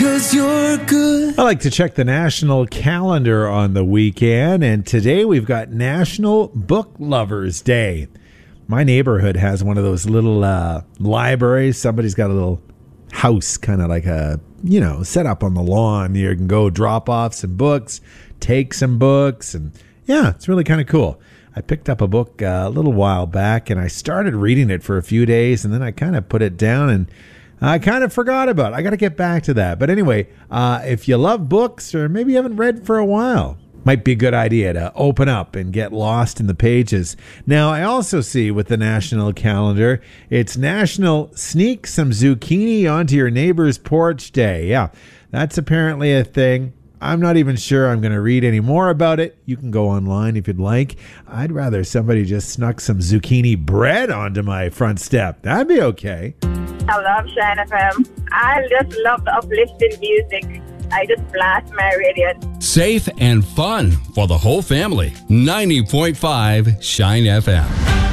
'cause you're good. I like to check the national calendar on the weekend, and today we've got National Book Lovers Day. My neighborhood has one of those little libraries. Somebody's got a little house, kind of like a, set up on the lawn. You can go drop off some books, take some books, and yeah, it's really kind of cool. I picked up a book a little while back, and I started reading it for a few days, and then I kind of put it down, and I kind of forgot about it. I got to get back to that. But anyway, if you love books, or maybe you haven't read for a while, might be a good idea to open up and get lost in the pages. Now, I also see with the national calendar, it's National Sneak Some Zucchini Onto Your Neighbor's Porch Day. Yeah, that's apparently a thing. I'm not even sure I'm going to read any more about it. You can go online if you'd like. I'd rather somebody just snuck some zucchini bread onto my front step. That'd be okay. I love Shine FM. I just love the uplifting music. I just blast my radio. Safe and fun for the whole family. 90.5 Shine FM.